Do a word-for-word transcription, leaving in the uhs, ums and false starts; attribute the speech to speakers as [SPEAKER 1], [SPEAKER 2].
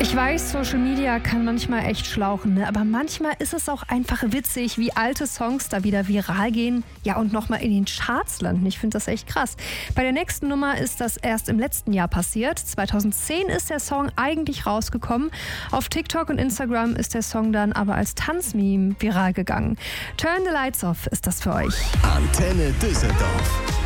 [SPEAKER 1] Ich weiß, Social Media kann manchmal echt schlauchen, ne? Aber manchmal ist es auch einfach witzig, wie alte Songs da wieder viral gehen, ja, und nochmal in den Charts landen. Ich finde das echt krass. Bei der nächsten Nummer ist das erst im letzten Jahr passiert. zweitausendzehn ist der Song eigentlich rausgekommen. Auf TikTok und Instagram ist der Song dann aber als Tanzmeme viral gegangen. Turn the Lights Off ist das für euch.
[SPEAKER 2] Antenne Düsseldorf.